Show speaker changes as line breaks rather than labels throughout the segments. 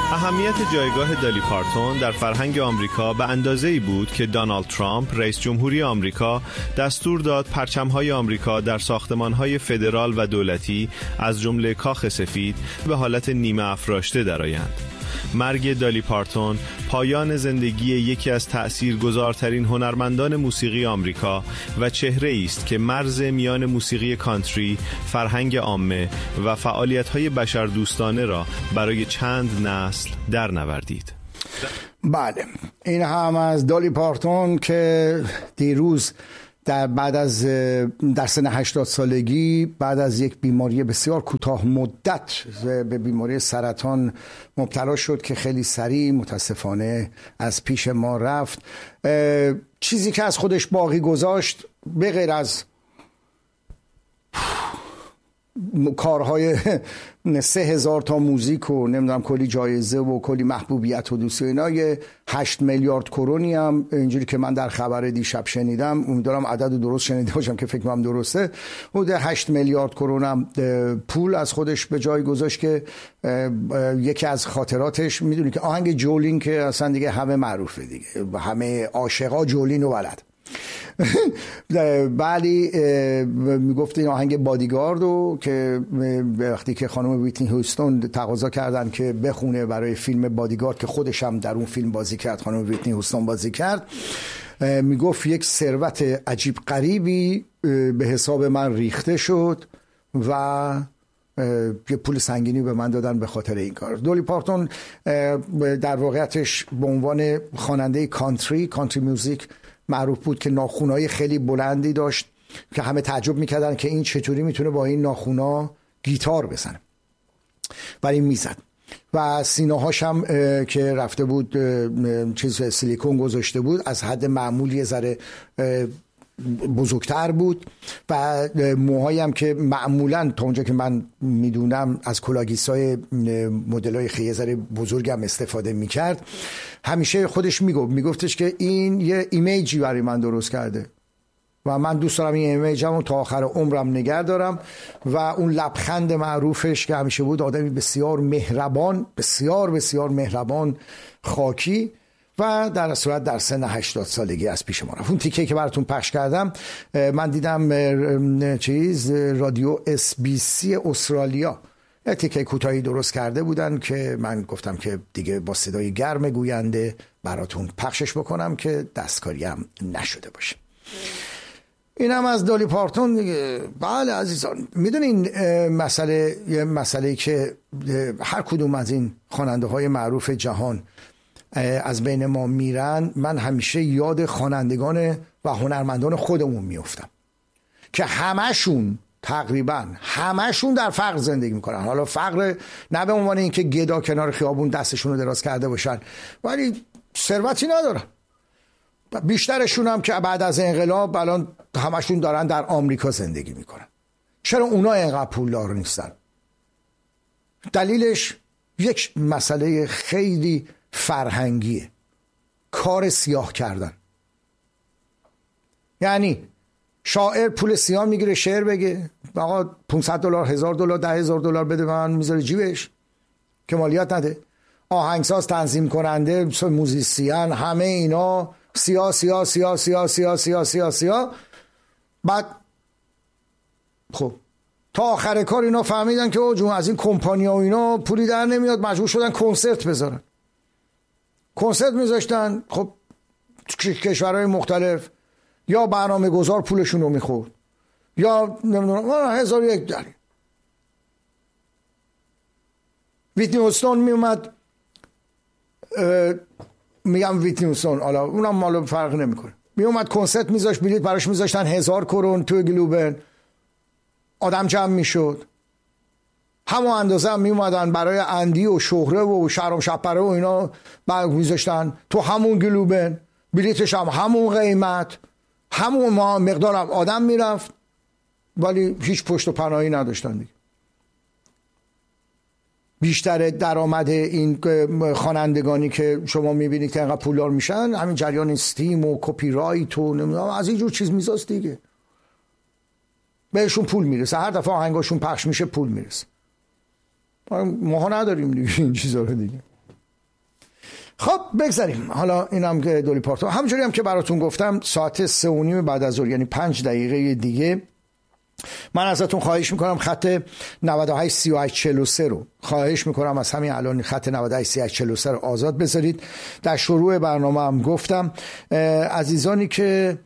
اهمیت جایگاه دالی پارتون در فرهنگ آمریکا به اندازه‌ای بود که دونالد ترامپ رئیس جمهوری آمریکا دستور داد پرچم‌های آمریکا در ساختمان‌های فدرال و دولتی از جمله کاخ سفید به حالت نیمه افراشته درآیند. مرگ دالی پارتون پایان زندگی یکی از تأثیرگذارترین هنرمندان موسیقی آمریکا و چهره‌ای است که مرز میان موسیقی کانتری، فرهنگ عامه و فعالیت‌های بشردوستانه را برای چند نسل درنوردید.
بله، این هم از دالی پارتون که دیروز در سن 80 سالگی بعد از یک بیماری بسیار کوتاه مدت به بیماری سرطان مبتلا شد که خیلی سریع متاسفانه از پیش ما رفت. چیزی که از خودش باقی گذاشت به غیر از کارهای 3000 تا موزیک و نمیدونم کلی جایزه و کلی محبوبیت و دوستی و اینا، یه 8 میلیارد کرونی هم اینجوری که من در خبر دیشب شنیدم، امیدوارم عدد درست شنیده باشم که فکر کنم درسته، حدود 8 میلیارد کرون هم پول از خودش به جای گذاشت که یکی از خاطراتش، میدونی که آهنگ جولین که اصلا دیگه همه معروفه دیگه، همه عاشقا جولین و بلد ولی میگفت این آهنگ بادیگاردو که وقتی که خانم ویتنی هیوستون تقاضا کردن که بخونه برای فیلم بادیگارد که خودش هم در اون فیلم بازی کرد، خانم ویتنی هیوستون بازی کرد، میگفت یک ثروت عجیب غریبی به حساب من ریخته شد و یه پول سنگینی به من دادن به خاطر این کار. دالی پارتون در واقعیتش به عنوان خواننده کانتری موزیک معروف بود که ناخونای خیلی بلندی داشت که همه تعجب میکردن که این چطوری میتونه با این ناخونا گیتار بزنه، ولی میزد. و سینه‌هاش هم که رفته بود چیز سیلیکون گذاشته بود، از حد معمول یه ذره بزرگتر بود و موهایی هم که معمولا تا اونجا که من میدونم از کلاگیسای مدلای خیلی ذره بزرگ هم استفاده میکرد. همیشه خودش میگفتش که این یه ایمیجی برای من درست کرده و من دوست دارم این ایمیجمو تا آخر عمرم نگه دارم. و اون لبخند معروفش که همیشه بود، آدمی بسیار مهربان، بسیار بسیار مهربان، خاکی، و در صورت در سن 80 سالگی از پیش ما رفت. اون تیکه که براتون پخش کردم من دیدم رادیو SBC استرالیا تیکه کوتاهی درست کرده بودن که من گفتم که دیگه با صدای گرم گوینده براتون پخشش بکنم که دستکاری هم نشده باشه. اینم از دالی پارتون دیگه. بله عزیزان، میدونین مسئله که هر کدوم از این خواننده های معروف جهان از بین ما میرن، من همیشه یاد خوانندگان و هنرمندان خودمون میافتم که همشون تقریبا همشون در فقر زندگی میکنن. حالا فقر نه به عنوان اینکه گدا کنار خیابون دستشون رو دراز کرده باشن، ولی ثروتی ندارن. بیشترشون هم که بعد از انقلاب الان همشون دارن در آمریکا زندگی میکنن. چرا اونا اینقدر پولدار نیستن؟ دلیلش یک مسئله خیلی فرهنگیه، کار سیاه کردن. یعنی شاعر پول سیاه میگیره شعر بگه، آقا $500 $1000 $10,000 بده من، میذاره جیبش که مالیات نده. آهنگساز، تنظیم کننده، موزیسین، همه اینا سیاه سیاه سیاه سیاه سیاه سیاه سیاه سیاه. بعد خب تا آخر کار اینا فهمیدن که جون از این کمپانیا و اینا پولی در نمیاد، مجبور شدن کنسرت بذارن. کنسرت میذاشتن، خب کشورهای مختلف یا برنامه گذار پولشون رو میخورد یا نمیدونم 1001 دلیل. ویتنی هیوستون میومد، میگم ویتنی هیوستون، حالا اونم مالو فرق نمیکنه، میومد کنسرت میذاشت، بلیط براش میذاشتن 1000 کرون توی گلوبن، آدم جمع میشد. همون اندازه هم میومدن برای اندی و شهره و شهرام شپره و اینا بعد میذاشتن تو همون گلوبن، بلیتش هم همون قیمت، همون مقدار هم آدم میرفت، ولی هیچ پشت و پناهی نداشتن دیگه. بیشتر درآمد این خوانندگانی که شما میبینید که اینقدر پولدار میشن همین جریان استیم و کپی رایت و نمیدونم از این جور چیز میذاست دیگه. بهشون پول میرسه، هر دفعه آهنگاشون پخش میشه پول میرسه. ماها نداریم دیگه این چیزا رو دیگه. خب بگذاریم حالا اینم که دولی پارتون همونجوری هم که براتون گفتم ساعت 3:30 بعد از ظهر یعنی 5 دقیقه دیگه من ازتون خواهش میکنم خط 983843 رو خواهش میکنم از همین الان خط 983843 رو آزاد بذارید. در شروع برنامه هم گفتم عزیزانی که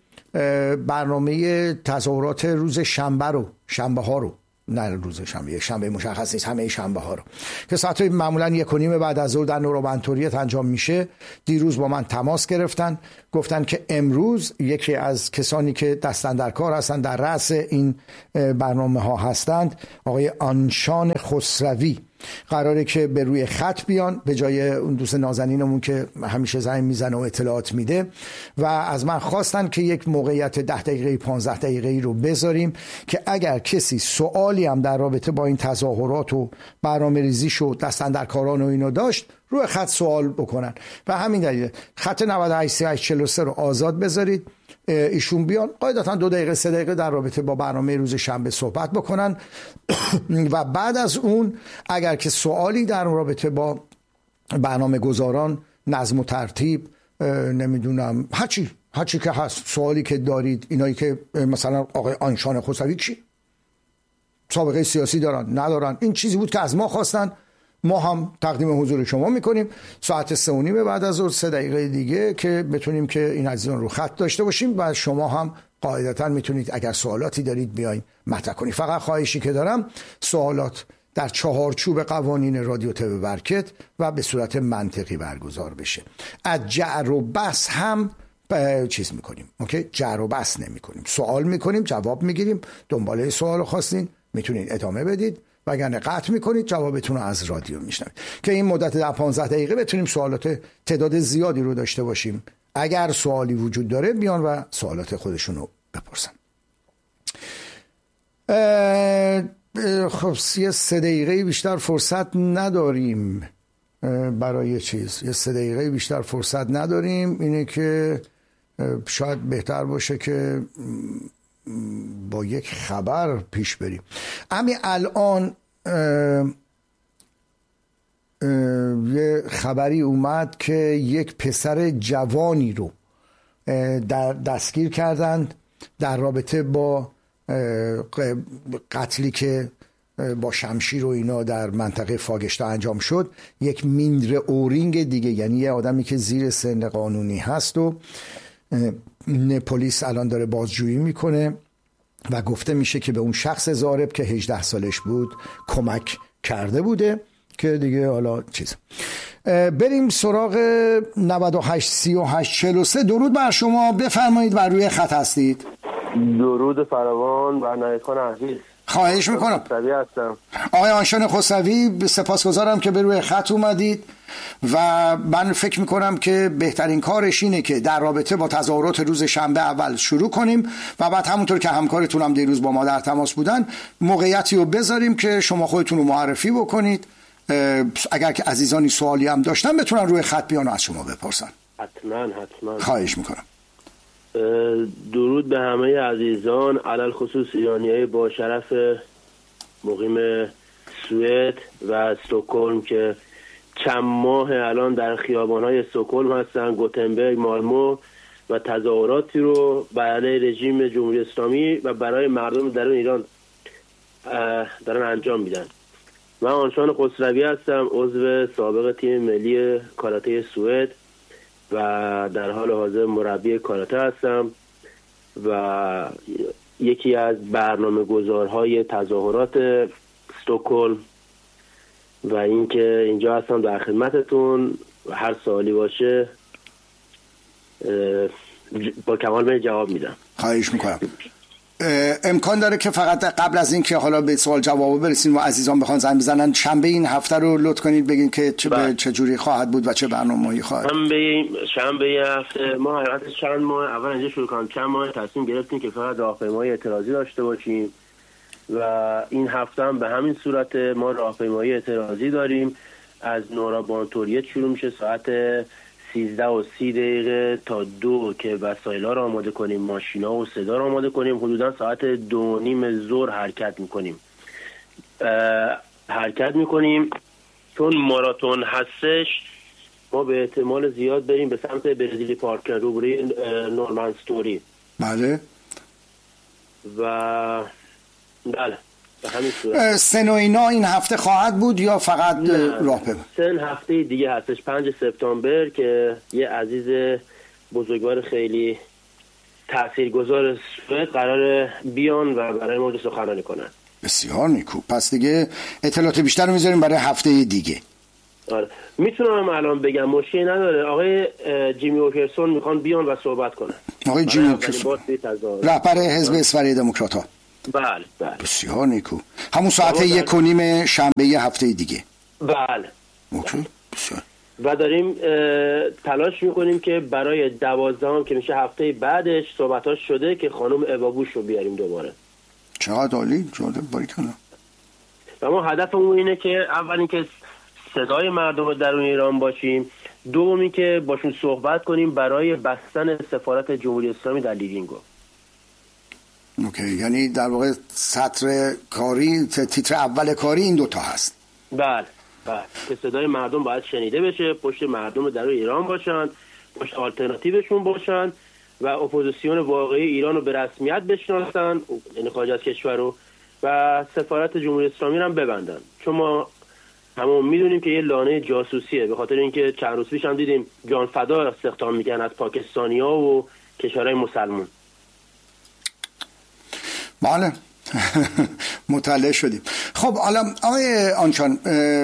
برنامه تظاهرات روز شنبه ها رو نه روز شنبه مشخص نیست، همه شنبه ها رو که ساعت معمولا 1:30 بعد از ظهر در نورابندتوریت انجام میشه، دیروز با من تماس گرفتن، گفتن که امروز یکی از کسانی که دستن در کار هستند در رأس این برنامه ها هستند، آقای آنشان خسروی، قراره که به روی خط بیان به جای اون دوست نازنینمون که همیشه زنگ میزنه و اطلاعات میده و از من خواستن که یک موقعیت 10 دقیقه 15 دقیقه رو بذاریم که اگر کسی سوالی هم در رابطه با این تظاهرات و برنامه‌ریزیش و دست‌اندرکاران و اینو داشت روی خط سوال بکنن و همین دلیل خط 983843 رو آزاد بذارید. ایشون بیان قاعدتا 2 دقیقه 3 دقیقه در رابطه با برنامه روز شنبه صحبت بکنن و بعد از اون اگر که سوالی در رابطه با برنامه گذاران، نظم و ترتیب، نمیدونم هرچی که هست، سوالی که دارید، اینایی که مثلا آقای آنشان خسروی چی سابقه سیاسی دارن ندارن، این چیزی بود که از ما خواستن، ما هم تقدیم حضور شما میکنیم ساعت 3:30 بعد از ظهر 3 دقیقه دیگه که بتونیم که این عزیزان رو خط داشته باشیم و شما هم قاعدتا میتونید اگر سوالاتی دارید بیاین مطرح کنید. فقط خواهشی که دارم سوالات در چهارچوب قوانین رادیو تلویزیون برکت و به صورت منطقی برگزار بشه. از جعر و بس هم چیز میکنیم، اوکی؟ جعر و بس نمیکنیم، سوال میکنیم، جواب میگیریم، دنباله سوال خواستین میتونید ادامه بدید وگرنه قطع میکنید، جوابتون رو از رادیو میشنوید که این مدت 15 دقیقه بتونیم سوالات تعداد زیادی رو داشته باشیم. اگر سوالی وجود داره بیان و سوالات خودشون رو بپرسن. خب 3 دقیقه بیشتر فرصت نداریم برای چیز، 3 دقیقه بیشتر فرصت نداریم. اینه که شاید بهتر باشه که با یک خبر پیش بریم. همین الان یه خبری اومد که یک پسر جوانی رو دستگیر کردند در رابطه با قتلی که با شمشیر و اینا در منطقه فاگشتا انجام شد. یک میندر اورینگ دیگه، یعنی یه آدمی که زیر سن قانونی هست و پلیس الان داره بازجویی میکنه و گفته میشه که به اون شخص ضارب که 18 سالش بود کمک کرده بوده که دیگه حالا چیز. بریم سراغ 983843. درود بر شما، بفرمایید و روی خط هستید.
درود فراوان بر نایت خان عزیز.
خواهش میکنم. آقای آنشان خسروی سپاسگزارم که به روی خط اومدید و من فکر میکنم که بهترین کارش اینه که در رابطه با تظاهرات روز شنبه اول شروع کنیم و بعد همونطور که همکارتون هم دیروز با ما در تماس بودن موقعیتی رو بذاریم که شما خودتون رو معرفی بکنید. اگر که عزیزانی سوالی هم داشتن بتونن روی خط بیان و از شما بپرسن.
حتما
خواهش میکنم.
درود به همه عزیزان، علل خصوص ایرانیای با شرف مقیم سوئد و استکهلم که چند ماه الان در خیابان‌های استکهلم هستن، گوتنبرگ، مالمو و تظاهراتی رو برای رژیم جمهوری اسلامی و برای مردم درون ایران دارن انجام میدن. من آنشان خسروی هستم، عضو سابق تیم ملی کاراته سوئد و در حال حاضر مربی کاراته هستم و یکی از برنامه گذارهای تظاهرات استکهلم و اینکه اینجا هستم در خدمتتون و هر سوالی باشه با کمال میل جواب میدم.
خواهش میکنم. امکان داره که فقط قبل از این که حالا به سوال جواب برسیم و عزیزان بخوان زنگ بزنن شنبه این هفته رو لطف کنید بگین که چه جوری خواهد بود و چه برنامه‌ای خواهد.
شنبه هفته ما حقیقتا چند ماه اول اینجا شروع کنیم، چند ماه تصمیم گرفتیم که فقط راهپیمایی اعتراضی داشته باشیم و این هفته هم به همین صورت ما راهپیمایی اعتراضی داریم. از نورابانتوریت شروع میشه ساعت 13:30 تا 2 که وسایل‌ها رو آماده کنیم، ماشینا و صدا رو آماده کنیم. حدودا ساعت 2:30 ظهر حرکت میکنیم چون ماراتون هستش. ما به احتمال زیاد بریم به سمت برزیلی پارک روبروی نورمن استوری.
بله.
و بله به همین صورت.
سن و اینا این هفته خواهد بود یا فقط راهپیمایی؟
سن هفته دیگه هستش، 5 سپتامبر، که یه عزیز بزرگوار خیلی تاثیرگذار سوئد قراره بیان و برای ما سخنرانی کنن.
بسیار نیکو. پس دیگه اطلاعات بیشتر رو میذاریم برای هفته دیگه.
آره میتونم الان بگم، مشکلی نداره. آقای جیمی اوکرسون میخوان بیان و صحبت کنن.
آقای جیمی اوکرسون رهبر حزب اسفری دموکرات‌ها.
بله بله.
بسیار نیکو. همون ساعت 1:30 شنبه هفته دیگه.
بله.
اوکی. بسیار.
و داریم تلاش میکنیم که برای 12 که میشه هفته بعدش صحبتاش شده که خانم ایوا بوش رو بیاریم دوباره.
چقدر عالی، جالب، باریکلا.
و ما هدفمون اینه که اول اینکه صدای مردم درون ایران باشیم، دومی که باشون صحبت کنیم برای بستن سفارت جمهوری اسلامی در لیوینگو.
اوکی، یعنی در واقع سطر کاری، تیتر اول کاری این دوتا هست.
بله بله، که صدای مردم باید شنیده بشه، پشت مردم درون ایران باشن، پشت آلترناتیوشون باشن و اپوزیسیون واقعی ایران رو به رسمیت بشناسن، یعنی خارج از کشور رو، و سفارت جمهوری اسلامی رو هم ببندن. چون ما همون میدونیم که یه لانه جاسوسیه، به خاطر اینکه چند روز پیش هم دیدیم جان فدا استخدام میکنن از پاکستانی‌ها و کشورهای مسلمان.
بله مطلع شدیم. خب حالا آقای آنچان،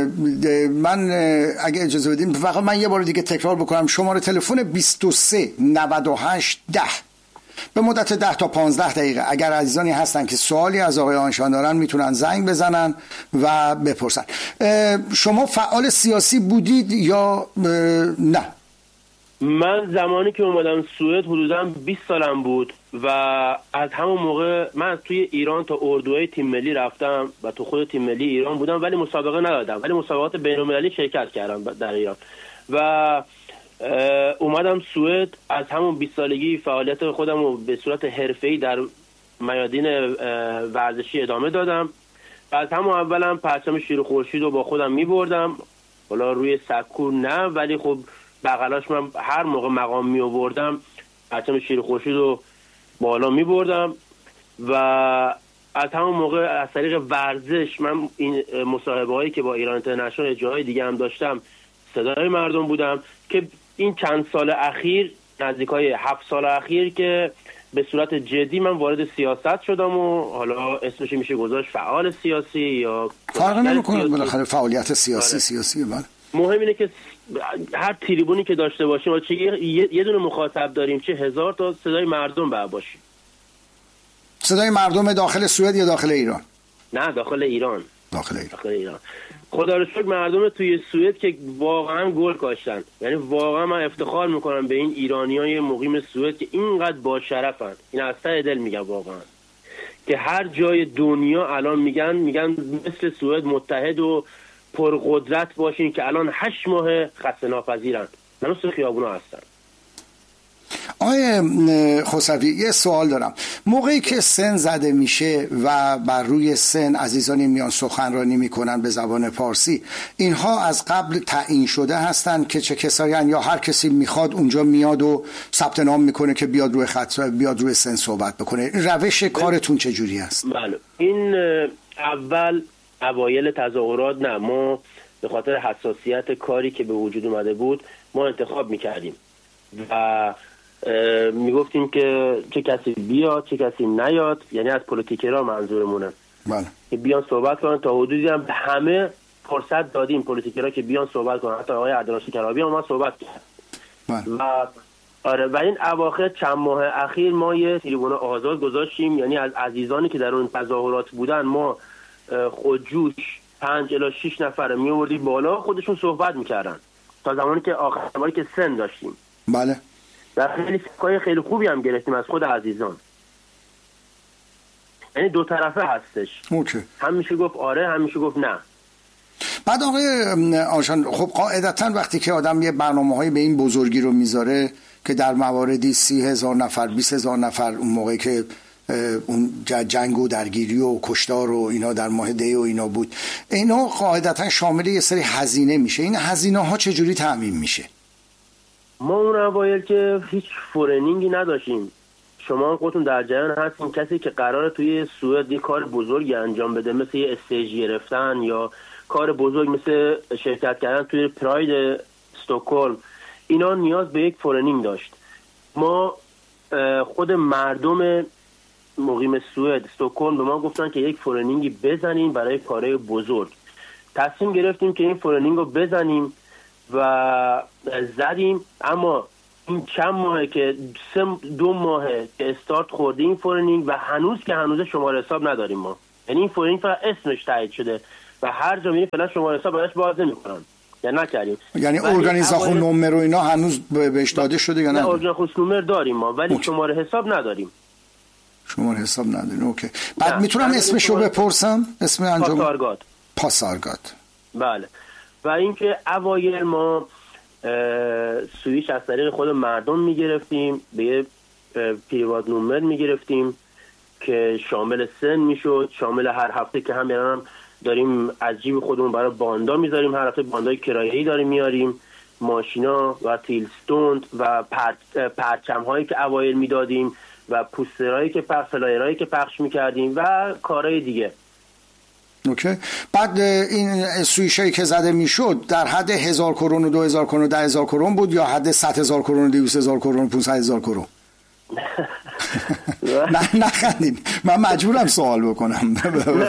من اگه اجازه بدیم فقط من یه بار دیگه تکرار بکنم شماره تلفن 23 98 10 به مدت 10 تا 15 دقیقه اگر عزیزانی هستن که سوالی از آقای آنشان دارن میتونن زنگ بزنن و بپرسن. شما فعال سیاسی بودید یا نه؟
من زمانی که اومدم سوئد حدوداً 20 سالم بود و از همون موقع من توی ایران تا اردوهای تیم ملی رفتم و تو خود تیم ملی ایران بودم، ولی مسابقه ندادم، ولی مسابقات بین‌المللی شرکت کردم در ایران و اومدم سوئد. از همون 20 سالگی فعالیت خودم رو به صورت حرفه‌ای در میادین ورزشی ادامه دادم. از همون اولم پرچم شیر و خورشید رو با خودم می‌بردم، حالا روی سکو نه، ولی خب بغلاش من هر موقع مقام می آوردم پرچم شیر و خورشید رو بالا می بردم و از همون موقع از طریق ورزش من این مصاحبه هایی که با ایران اینترنشنال جاهای دیگه هم داشتم صدای مردم بودم، که این چند سال اخیر، نزدیکای 7 سال اخیر، که به صورت جدی من وارد سیاست شدم و حالا اسمش میشه گذاشت فعال سیاسی یا
فرق نمیکنه، بالاخره فعالیت سیاسی سیاسیه. بله
مهم اینه که هر تریبونی که داشته باشیم و چه یه دونه مخاطب داریم چه 1000 تا صدای مردم باید باشیم.
صدای مردم داخل سوئد یا داخل ایران؟
نه داخل ایران.
داخل ایران.
خدا رو شکر مردم توی سوئد که واقعا گل کاشتن، یعنی واقعا من افتخار میکنم به این ایرانیای مقیم سوئد که اینقدر با شرفن. این از ته دل میگم واقعا، که هر جای دنیا الان میگن مثل سوئد متحد و پرقدرت باشین، که الان 8 ماه خسته ناپذیرن، نصف خیابونا هستن.
آقای خسروی یه سوال دارم. موقعی که سن زده میشه و بر روی سن عزیزانی میان سخنرانی میکنن به زبان پارسی، اینها از قبل تعیین شده هستن که چه کسایی یا هر کسی میخواد اونجا میاد و ثبت نام میکنه که بیاد روی خط، بیاد روی سن صحبت بکنه؟ روش کارتون چه جوری است؟
بله، این اوایل تظاهرات نه، ما به خاطر حساسیت کاری که به وجود اومده بود ما انتخاب میکردیم و میگفتیم که چه کسی بیاد چه کسی نیاد، یعنی از پلیتیکرها منظورمونه.
بله. که
بیان صحبت کنن. تا حدودی هم به همه فرصت دادیم پلیتیکرها که بیان صحبت کنن، حتی آقای عبدالناصر کرابی هم ما صحبت کرد.
بله.
و آره، و این اواخر چند ماه اخیر ما یه تریبون آزاد گذاشتیم، یعنی از عزیزانی که در اون تظاهرات بودن ما خودجوش 5 الی 6 نفر می آوردیم بالا، خودشون صحبت میکردن تا زمانی که آخری که سن داشتیم.
بله.
و خیلی فکرهای خیلی خوبی هم گرفتیم از خود عزیزان، یعنی دو طرفه هستش.
اوکی.
هم میشه گفت آره، هم میشه گفت نه.
بعد آقای آشان، خب قاعدتا وقتی که آدم یه برنامه‌های به این بزرگی رو میذاره که در مواردی 30,000 نفر 20,000 نفر اون موقعی که اون جنگ و درگیری و کشتار و اینا در ماه دی و اینا بود، اینا قاعدتا شامل یه سری هزینه میشه. این هزینه ها چجوری تامین میشه؟
ما اون اوایل که هیچ فورنینگی نداشتیم، شما خودتون در جریان هستین، کسی که قراره توی سوئد یه کار بزرگی انجام بده مثل یه استیج گرفتن یا کار بزرگ مثل شرکت کردن توی پراید استکهلم، اینا نیاز به یک فورنینگ داشت. ما خود مردم مقیم سوئد استکهلم به ما گفتن که یک فورنینگی بزنیم برای کارهای بزرگ. تصمیم گرفتیم که این فورنینگ رو بزنیم و زدیم، اما این چند ماهه که 2 ماهه که استارت خوردیم این فورنینگ و هنوز شماره حساب نداریم ما. یعنی این فورنینگ فقط اسمش تایید شده و هر جا میریم فعلا شماره حساب براش باز نمی‌کنن یا نکردیم.
یعنی ارگانیزاسیون نمره و اینا هنوز بهش داده شده یا نه؟
نه، ارگانیزاسیون نمره داریم ما ولی شماره حساب نداریم.
شماره حساب نداریم. اوکی. بعد میتونم اسمشو بپرسم؟ اسم انجام پاسارگاد.
بله. و اینکه اوایل ما سویش از طریق خود مردم میگرفتیم، به یه پریوات نمبر میگرفتیم که شامل سن میشد، شامل هر هفته که هم داریم از جیب خودمون برای باندا میذاریم، هر هفته باندای کرایه‌ای داریم میاریم، ماشینا و تیلستوند و پرچم هایی که اوایل میدادیم و پوسترهایی که فلایرهایی که پخش میکردیم و کارهای دیگه.
اوکی. بعد این سویشایی که زده میشد در حد 1000 کرون و 2000 کرون و 10000 کرون بود یا حد 100000 کرون و 200000 کرون و 500000 کرون؟ نه خندین، من مجبورم سوال بکنم.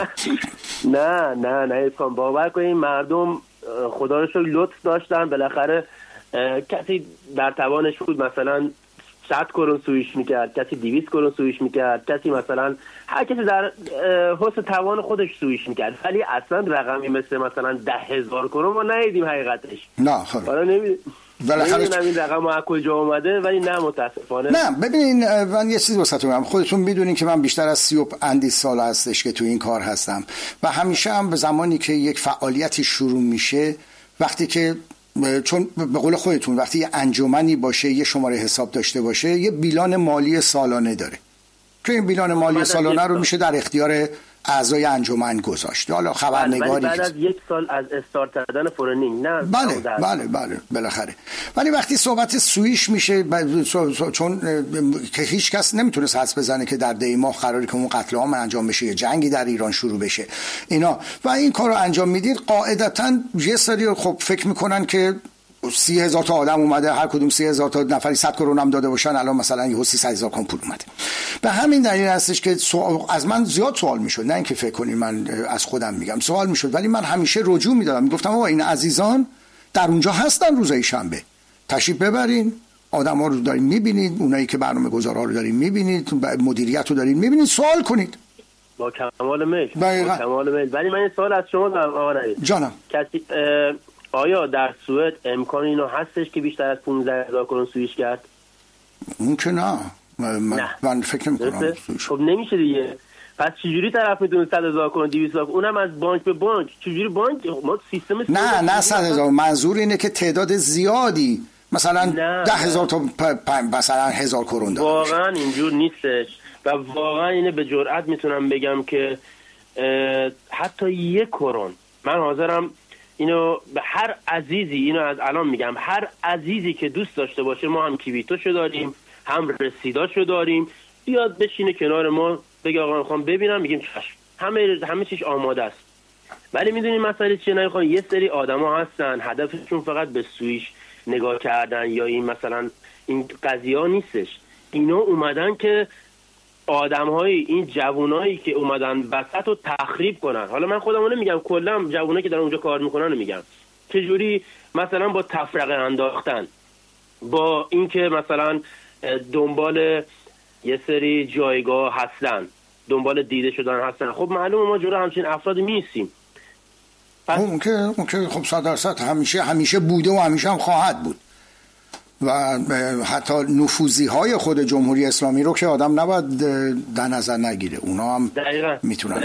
نه باور کنید مردم خدا رو شکر لطف داشتن، بالاخره کسی در توانش بود مثلا 100 کرون سویش میکرد، کسی 200 کرون سویش میکرد، کسی مثلا هر کسی در حسن توان خودش سویش میکرد، ولی اصلا رقمی مثلا 10,000 کرون ما ندیدیم حقیقتش.
نه خب
نمیدونم این رقم از کجا اومده ولی نه متاسفانه.
نه ببینین من یه چیز واسهتون میگم، خودتون میدونین که من بیشتر از 30 اندی سال هستش که تو این کار هستم و همیشه هم به زمانی که یک فعالیتی شروع میشه، وقتی که چون به قول خودتون وقتی یه انجمنی باشه یه شماره حساب داشته باشه یه بیلان مالی سالانه داره که این بیلان مالی سالانه رو میشه در اختیار اعضای انجمن گذاشت. حالا خبرنگاری
بعد از 1 سال از استارت کردن فورنینگ نه.
بله بالاخره. ولی وقتی صحبت سویش میشه چون که هیچ کس نمیتونه حدس بزنه که در دی ماه قراره که اون قتل عام انجام بشه، جنگی در ایران شروع بشه اینا و این کارو انجام میدید، قاعدتاً یه سری خب فکر میکنن که 30,000 تا آدم اومده، هر کدوم 30,000 تا نفری 100 کرون هم داده باشن، الان مثلا یه 300,000 کرون پول اومده. به همین دلیل هستش که از من زیاد سوال میشد، نه اینکه فکر کنید من از خودم میگم، سوال میشد ولی من همیشه رجوع میدادم، میگفتم آقا این عزیزان در اونجا هستن روزای شنبه، تشریف ببرین، آدما رو دارین میبینید، اونایی که برنامه‌گذارا رو دارین میبینید، مدیریت رو دارین میبینید، سوال کنید.
با کمال میل. ولی من این سوال از شما دارم آقا نوید
جانم.
کسی آیا در سوئد امکان اینو هستش که بیشتر از 15,000 کرون سویش کرد؟
اون که نه. من فکر نمی‌کنم.
خب نمیشه دیگه. پس چجوری طرف میتونه 100,000 کرون 200,000 اونم از بانک به بانک؟ چجوری بانک ما سیستم
نه 100,000 منظور اینه که تعداد زیادی مثلا 10,000 تا مثلا 1000 کرون داره.
واقعا اینجور نیستش و واقعا اینه به جرئت میتونم بگم که حتی 1 کرون من حاضرم اینو به هر عزیزی، اینو از الان میگم، هر عزیزی که دوست داشته باشه، ما هم کیویتوشو داریم هم رسیداشو داریم، بیاد بشینه کنار ما بگه آقا میخوام ببینم، میگیم چشم، همه چیز آماده است. ولی میدونین مسئله چیه؟ نمیخوام، یه سری آدما هستن هدفشون فقط به سویش نگاه کردن یا این مثلا این قضیه ها نیستش، اینا اومدن که آدم‌های این جوانایی که اومدن وسط رو تخریب کنن. حالا من خودمون نمیگم، کلا جوانایی که دارن اونجا کار میکنن میگم چجوری مثلا با تفرقه انداختن، با اینکه مثلا دنبال یه سری جایگاه هستن، دنبال دیده شدن هستن. خب معلومه ما جلو همچین افرادی میستیم.
اون که خب 100% همیشه بوده و همیشه هم خواهد بود و حتی نفوذی های خود جمهوری اسلامی رو که آدم نباید در نظر نگیره، اونا هم میتونن.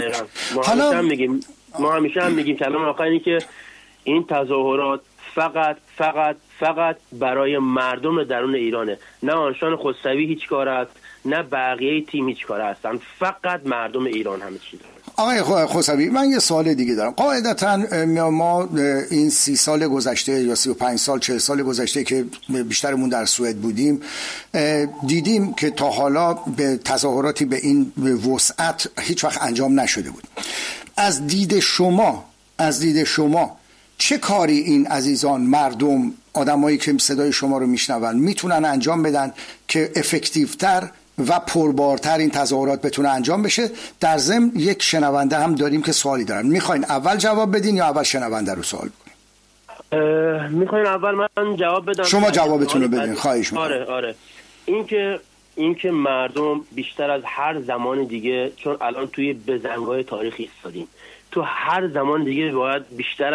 ما همیشه هم میگیم کلام آخری که این تظاهرات فقط برای مردم درون ایرانه، نه آنشان خسروی هیچ کار است، نه بقیه تیم هیچ کار هستن، فقط مردم ایران همه چی داره.
آقای خسروی، من یه سوال دیگه دارم. قاعدتا ما این 30 سال گذشته یا 35 سال 40 سال گذشته که بیشترمون در سوئد بودیم دیدیم که تا حالا به تظاهراتی به این وسعت هیچ وقت انجام نشده بود. از دید شما چه کاری این عزیزان، مردم، آدمایی که صدای شما رو میشنون میتونن انجام بدن که افکتیوتر و پربارتر این تظاهرات بتونه انجام بشه؟ در ضمن یک شنونده هم داریم که سوالی دارن. میخواین اول جواب بدین یا اول شنونده رو سوال کنین؟
میخواین اول من جواب بدم؟
شما جوابتون رو بدین، خواهش میکنم.
آره این که مردم بیشتر از هر زمان دیگه، چون الان توی بزنگاه تاریخی ایستادیم، تو هر زمان دیگه باید بیشتر